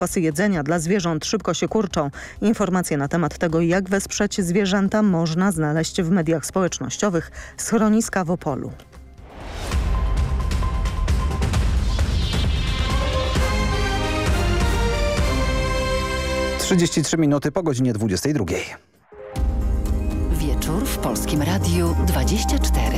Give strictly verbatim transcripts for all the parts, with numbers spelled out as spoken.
Zapasy jedzenia dla zwierząt szybko się kurczą. Informacje na temat tego, jak wesprzeć zwierzęta, można znaleźć w mediach społecznościowych. Schroniska w Opolu. trzydzieści trzy minuty po godzinie dwudziestej drugiej. Wieczór w Polskim Radiu dwadzieścia cztery.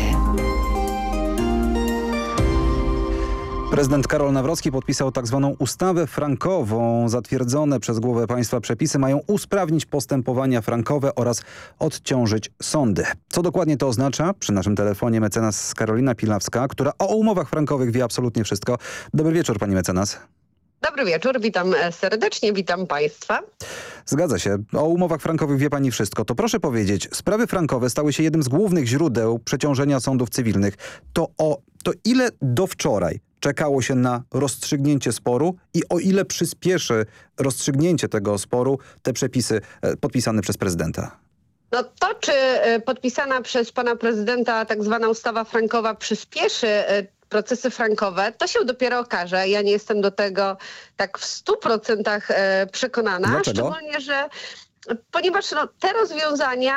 Prezydent Karol Nawrocki podpisał tak zwaną ustawę frankową. Zatwierdzone przez głowę państwa przepisy mają usprawnić postępowania frankowe oraz odciążyć sądy. Co dokładnie to oznacza? Przy naszym telefonie mecenas Karolina Pilawska, która o umowach frankowych wie absolutnie wszystko. Dobry wieczór, pani mecenas. Dobry wieczór, witam serdecznie, witam państwa. Zgadza się. O umowach frankowych wie pani wszystko. To proszę powiedzieć, sprawy frankowe stały się jednym z głównych źródeł przeciążenia sądów cywilnych. To o to ile do wczoraj czekało się na rozstrzygnięcie sporu i o ile przyspieszy rozstrzygnięcie tego sporu te przepisy podpisane przez prezydenta? No to, czy podpisana przez pana prezydenta tak zwana ustawa frankowa przyspieszy procesy frankowe, to się dopiero okaże. Ja nie jestem do tego tak w stu procentach przekonana. Dlaczego? Szczególnie, że ponieważ no, te rozwiązania,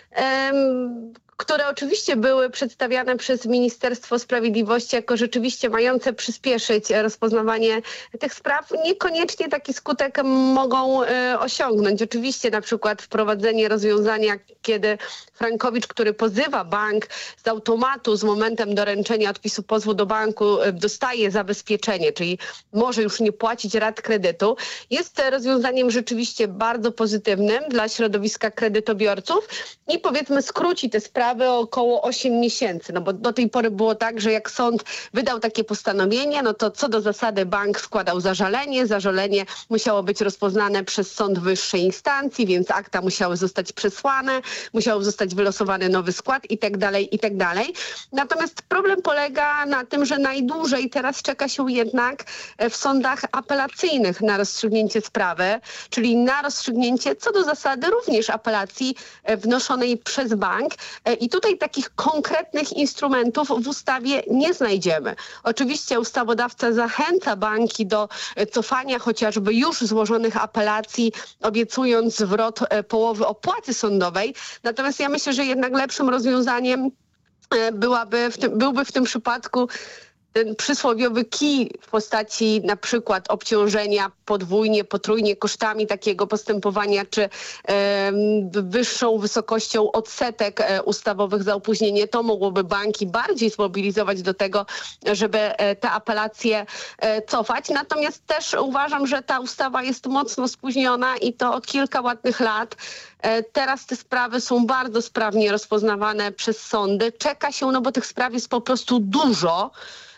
em, które oczywiście były przedstawiane przez Ministerstwo Sprawiedliwości jako rzeczywiście mające przyspieszyć rozpoznawanie tych spraw, niekoniecznie taki skutek mogą y, osiągnąć. Oczywiście na przykład wprowadzenie rozwiązania, kiedy Frankowicz, który pozywa bank z automatu z momentem doręczenia odpisu pozwu do banku y, dostaje zabezpieczenie, czyli może już nie płacić rat kredytu, jest rozwiązaniem rzeczywiście bardzo pozytywnym dla środowiska kredytobiorców i powiedzmy skróci te sprawy o około osiem miesięcy, no bo do tej pory było tak, że jak sąd wydał takie postanowienie, no to co do zasady bank składał zażalenie, zażalenie musiało być rozpoznane przez sąd wyższej instancji, więc akta musiały zostać przesłane, musiał zostać wylosowany nowy skład i tak dalej, i tak dalej. Natomiast problem polega na tym, że najdłużej teraz czeka się jednak w sądach apelacyjnych na rozstrzygnięcie sprawy, czyli na rozstrzygnięcie co do zasady również apelacji wnoszonej przez bank i tutaj takich konkretnych instrumentów w ustawie nie znajdziemy. Oczywiście ustawodawca zachęca banki do cofania chociażby już złożonych apelacji, obiecując zwrot połowy opłaty sądowej. Natomiast ja myślę, że jednak lepszym rozwiązaniem byłaby w tym, byłby w tym przypadku ten przysłowiowy kij w postaci na przykład obciążenia podwójnie, potrójnie kosztami takiego postępowania, czy e, wyższą wysokością odsetek e, ustawowych za opóźnienie. To mogłoby banki bardziej zmobilizować do tego, żeby e, te apelacje e, cofać. Natomiast też uważam, że ta ustawa jest mocno spóźniona i to o kilka ładnych lat. E, teraz te sprawy są bardzo sprawnie rozpoznawane przez sądy. Czeka się, no bo tych spraw jest po prostu dużo.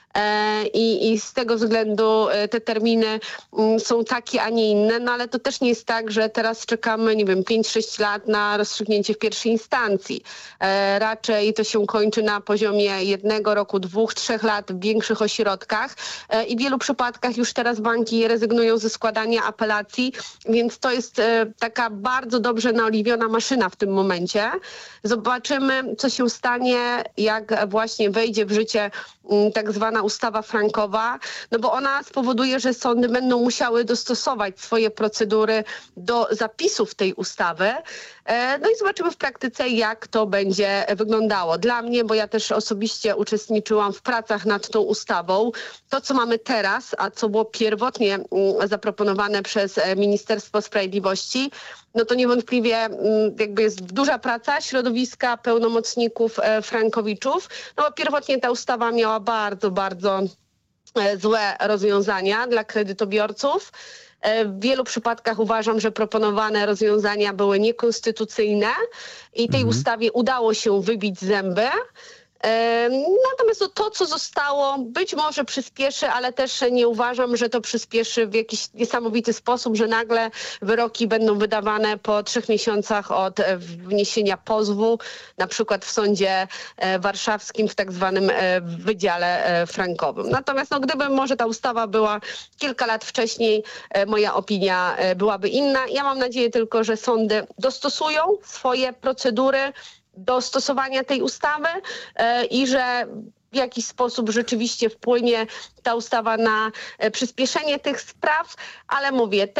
I, I z tego względu te terminy są takie, a nie inne, no ale to też nie jest tak, że teraz czekamy, nie wiem, pięć sześć lat na rozstrzygnięcie w pierwszej instancji. E, raczej to się kończy na poziomie jednego roku, dwóch, trzech lat w większych ośrodkach e, i w wielu przypadkach już teraz banki rezygnują ze składania apelacji, więc to jest e, taka bardzo dobrze naoliwiona maszyna w tym momencie. Zobaczymy, co się stanie, jak właśnie wejdzie w życie m, tak zwana ustawa frankowa, no bo ona spowoduje, że sądy będą musiały dostosować swoje procedury do zapisów tej ustawy. No i zobaczymy w praktyce, jak to będzie wyglądało. Dla mnie, bo ja też osobiście uczestniczyłam w pracach nad tą ustawą, to co mamy teraz, a co było pierwotnie zaproponowane przez Ministerstwo Sprawiedliwości, no to niewątpliwie jakby jest duża praca środowiska pełnomocników frankowiczów, no bo pierwotnie ta ustawa miała bardzo, bardzo złe rozwiązania dla kredytobiorców. W wielu przypadkach uważam, że proponowane rozwiązania były niekonstytucyjne i tej mhm. ustawie udało się wybić zęby. Natomiast to, co zostało, być może przyspieszy, ale też nie uważam, że to przyspieszy w jakiś niesamowity sposób, że nagle wyroki będą wydawane po trzech miesiącach od wniesienia pozwu, na przykład w sądzie warszawskim w tak zwanym wydziale frankowym. Natomiast no, gdyby może ta ustawa była kilka lat wcześniej, moja opinia byłaby inna. Ja mam nadzieję tylko, że sądy dostosują swoje procedury do stosowania tej ustawy e, i że w jakiś sposób rzeczywiście wpłynie ta ustawa na przyspieszenie tych spraw, ale mówię,